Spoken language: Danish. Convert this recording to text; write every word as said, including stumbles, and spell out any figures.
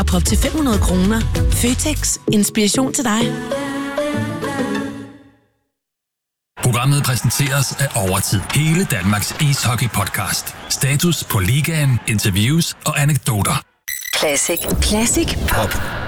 på op til fem hundrede kroner. Føtex. Inspiration til dig. Programmet præsenteres af Overtid. Hele Danmarks ishockey-podcast. Status på ligaen, interviews og anekdoter. Classic. Classic Pop.